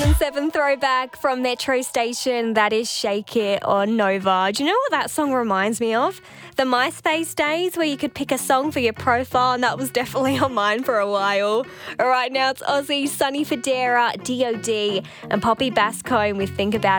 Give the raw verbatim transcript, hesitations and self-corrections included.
thousand seven throwback from Metro Station. That is Shake It on Nova. Do you know what that song reminds me of? The MySpace days where you could pick a song for your profile, and that was definitely on mine for a while. All right, now it's Aussie, Sonny Fodera, D O D, and Poppy Bascombe with Think About